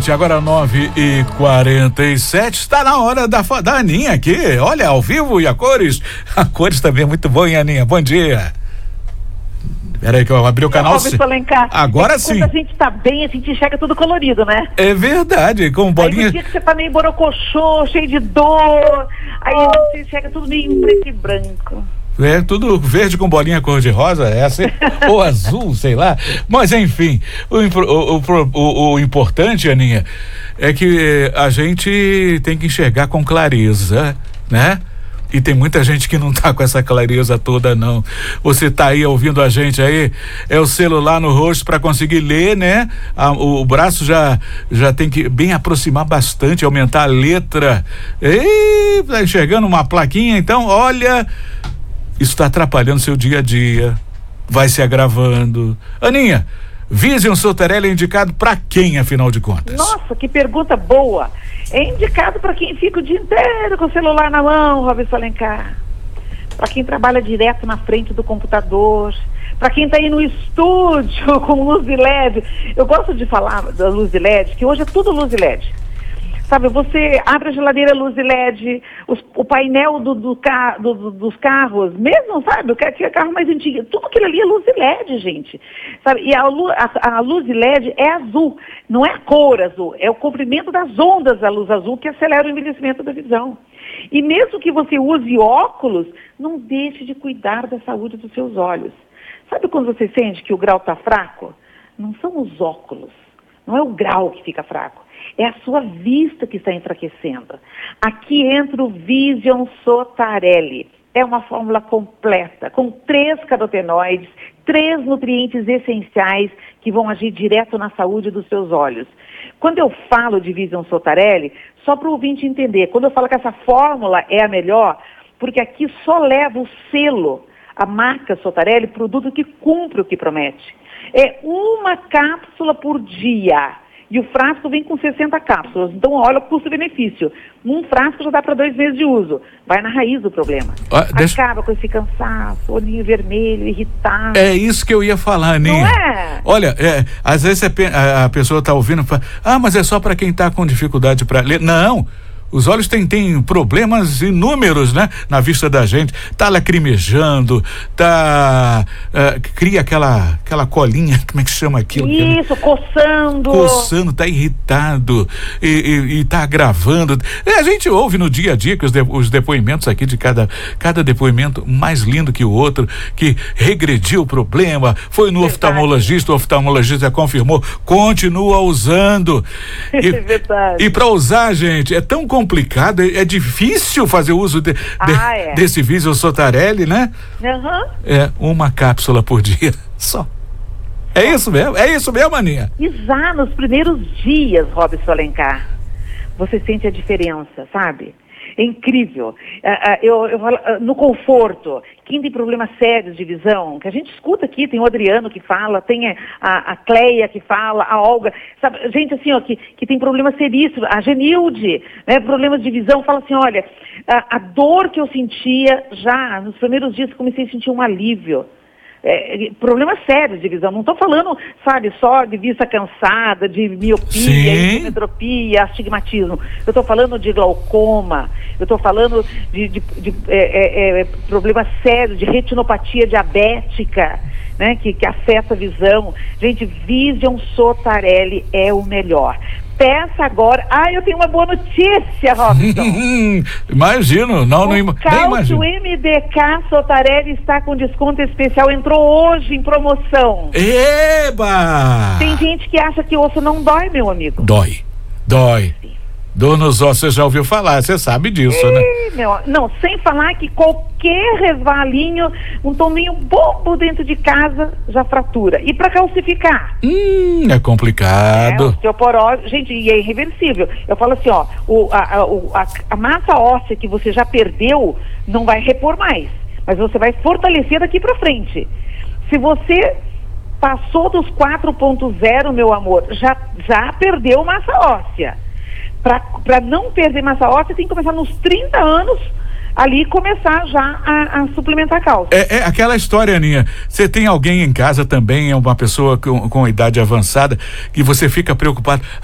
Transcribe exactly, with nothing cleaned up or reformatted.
gente, agora nove e quarenta e sete, está na hora da, da Aninha aqui, olha, ao vivo e a cores, a cores também é muito bom, hein, Aninha? Bom dia. Peraí que eu abri o canal. C... Agora é sim. Quando a gente tá bem, a gente enxerga tudo colorido, né? É verdade, com bolinha. Aí no dia que você tá meio borocochô, cheio de dor, aí você enxerga tudo meio em preto e branco. É, tudo verde com bolinha cor-de-rosa, é assim, ou azul, sei lá. Mas, enfim, o, o, o, o importante, Aninha, é que a gente tem que enxergar com clareza, né? E tem muita gente que não tá com essa clareza toda, não. Você tá aí ouvindo a gente aí, é o celular no rosto para conseguir ler, né? A, o, o braço já, já tem que bem aproximar bastante, aumentar a letra. E tá enxergando uma plaquinha, então, olha... Isso está atrapalhando seu dia a dia, vai se agravando. Aninha, Vision Sotarelli é indicado para quem, afinal de contas? Nossa, que pergunta boa. É indicado para quem fica o dia inteiro com o celular na mão, Robson Alencar. Para quem trabalha direto na frente do computador, para quem está aí no estúdio com luz de L E D. Eu gosto de falar da luz de L E D, que hoje é tudo luz de L E D. Sabe, você abre a geladeira, luz de L E D, os, o painel do, do, do, do, dos carros, mesmo, sabe, o que é carro mais antigo, tudo aquilo ali é luz de L E D, gente. Sabe, e a, a, a luz de L E D é azul, não é a cor azul, é o comprimento das ondas da luz azul que acelera o envelhecimento da visão. E mesmo que você use óculos, não deixe de cuidar da saúde dos seus olhos. Sabe quando você sente que o grau está fraco? Não são os óculos, não é o grau que fica fraco. É a sua vista que está enfraquecendo. Aqui entra o Vision Sotarelli. É uma fórmula completa, com três carotenoides, três nutrientes essenciais que vão agir direto na saúde dos seus olhos. Quando eu falo de Vision Sotarelli, só para o ouvinte entender, quando eu falo que essa fórmula é a melhor, porque aqui só leva o selo, a marca Sotarelli, produto que cumpre o que promete. É uma cápsula por dia. E o frasco vem com sessenta cápsulas. Então, olha o custo-benefício. Um frasco já dá para dois meses de uso. Vai na raiz do problema. Ah, deixa... Acaba com esse cansaço, olhinho vermelho, irritado. É isso que eu ia falar, Aninha. Não é? Olha, é, às vezes a, a pessoa está ouvindo e fala, ah, mas é só para quem está com dificuldade para ler. Não! Os olhos têm, têm problemas inúmeros, né? Na vista da gente, tá lacrimejando, tá, uh, cria aquela, aquela colinha, como é que chama aquilo? Isso, coçando. Coçando, tá irritado e, e, e tá agravando. E a gente ouve no dia a dia que os, de, os depoimentos aqui de cada, cada depoimento mais lindo que o outro, que regrediu o problema, foi no verdade. oftalmologista, o oftalmologista confirmou, continua usando. E, é verdade. E para usar, gente, é tão complicado, é, é difícil fazer uso de, de, ah, é. desse Vision Sotarelli, né? Uhum. É uma cápsula por dia só. É isso mesmo? É isso mesmo, Aninha? Exato, nos primeiros dias, Robson Alencar, você sente a diferença, sabe? É incrível. Uh, uh, eu, eu, uh, no conforto, quem tem problemas sérios de visão, que a gente escuta aqui, tem o Adriano que fala, tem a, a, a Cleia que fala, a Olga, sabe, gente assim, ó, que, que tem problemas seríssimos, a Genilde, né, problemas de visão, fala assim, olha, a, a dor que eu sentia já, nos primeiros dias comecei a sentir um alívio. É, problemas sérios de visão, não estou falando, sabe, só de vista cansada, de miopia, hipermetropia, astigmatismo. Eu estou falando de glaucoma, eu estou falando de, de, de é, é, problemas sérios, de retinopatia diabética, né, que, que afeta a visão. Gente, Vision Sotarelli é o melhor. Peça agora. Ah, eu tenho uma boa notícia, Robson. Imagino, não, o não imagino. O M D K Sotarelli está com desconto especial, entrou hoje em promoção. Eba! Tem gente que acha que osso não dói, meu amigo. Dói, dói. Sim. Dor nos ossos, você já ouviu falar, você sabe disso, Ei, né? Meu, não, sem falar que qualquer resvalinho, um tominho bobo dentro de casa já fratura. E para calcificar? Hum, é complicado. É, osteoporose, gente, e é irreversível. Eu falo assim, ó, o, a, a, a massa óssea que você já perdeu não vai repor mais, mas você vai fortalecer daqui para frente. Se você passou dos quatro ponto zero, meu amor, já, já perdeu massa óssea. Para não perder massa óssea, tem que começar nos trinta anos ali começar já a, a suplementar cálcio. É, é aquela história, Aninha, você tem alguém em casa também, é uma pessoa com, com idade avançada, que você fica preocupado,